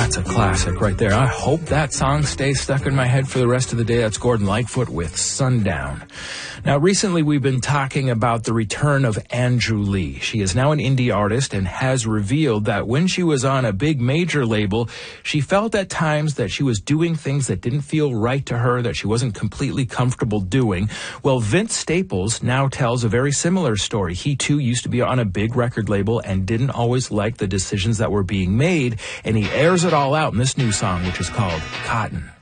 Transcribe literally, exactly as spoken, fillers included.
That's a classic right there. I hope that song stays stuck in my head for the rest of the day. That's Gordon Lightfoot with Sundown. Now, recently we've been talking about the return of Andrew Lee. She is now an indie artist and has revealed that when she was on a big major label, she felt at times that she was doing things that didn't feel right to her, that she wasn't completely comfortable doing. Well, Vince Staples now tells a very similar story. He too used to be on a big record label and didn't always like the decisions that were being made, and he airs it all out in this new song, which is called Cotton.